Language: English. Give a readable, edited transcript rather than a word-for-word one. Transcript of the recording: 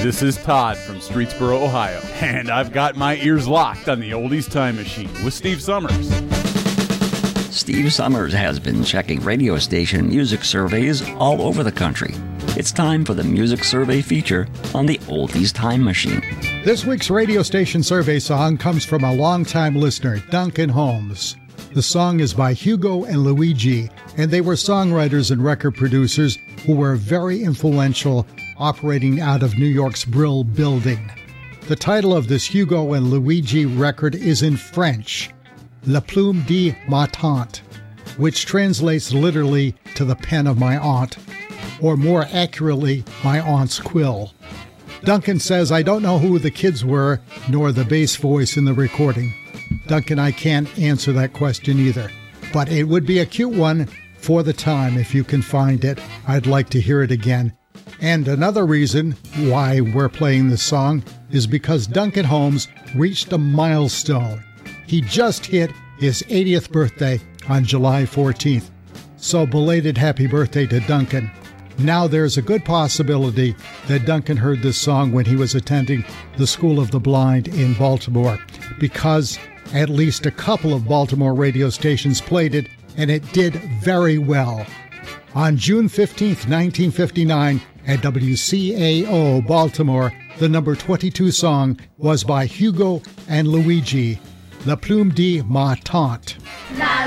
This is Todd from Streetsboro, Ohio, and I've got my ears locked on the Oldies Time Machine with Steve Summers. Steve Summers has been checking radio station music surveys all over the country. It's time for the music survey feature on the Oldies Time Machine. This week's radio station survey song comes from a longtime listener, Duncan Holmes. The song is by Hugo and Luigi, and they were songwriters and record producers who were very influential operating out of New York's Brill Building. The title of this Hugo and Luigi record is in French, La Plume de ma Tante, which translates literally to the pen of my aunt, or more accurately, my aunt's quill. Duncan says, I don't know who the kids were, nor the bass voice in the recording. Duncan, I can't answer that question either, but it would be a cute one for the time if you can find it. I'd like to hear it again. And another reason why we're playing this song is because Duncan Holmes reached a milestone. He just hit his 80th birthday on July 14th. So belated happy birthday to Duncan. Now there's a good possibility that Duncan heard this song when he was attending the School of the Blind in Baltimore, because at least a couple of Baltimore radio stations played it, and it did very well. On June 15th, 1959, at WCAO Baltimore, the number 22 song was by Hugo and Luigi, La Plume de ma Tante.